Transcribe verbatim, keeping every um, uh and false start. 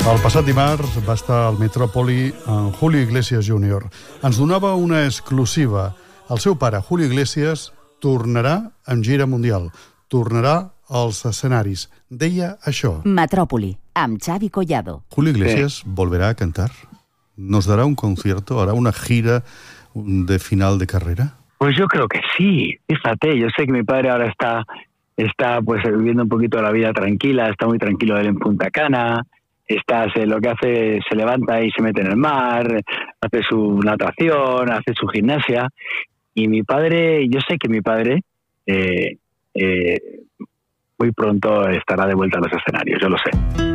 El passat dimarts va estar al Metròpoli en Julio Iglesias júnior Ens donava una exclusiva. El seu pare, Julio Iglesias, tornarà en gira mundial. Tornarà als escenaris. Deia això. Metròpoli, amb Xavi Collado. Julio Iglesias sí. volverá a cantar. ¿Nos dará un concierto? ¿Hará una gira de final de carrera? Pues yo creo que sí. Fíjate, yo sé que mi padre ahora está, está pues viviendo un poquito la vida tranquila, está muy tranquilo él en Punta Cana. Está, se, lo que hace, se levanta y se mete en el mar, hace su natación, hace su gimnasia. Y mi padre, yo sé que mi padre eh, eh, muy pronto estará de vuelta a los escenarios, yo lo sé.